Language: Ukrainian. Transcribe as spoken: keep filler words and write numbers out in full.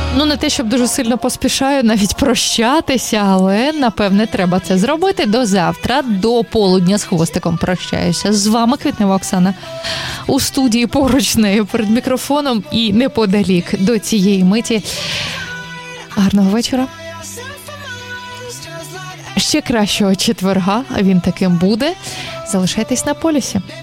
Ну, не те, щоб дуже сильно поспішаю навіть прощатися, але, напевне, треба це зробити. До завтра, до полудня з хвостиком прощаюся. З вами Квітнева Оксана. У студії поруч нею перед мікрофоном і неподалік до цієї миті. Гарного вечора. Ще кращого четверга, а він таким буде. Залишайтесь на полюсі.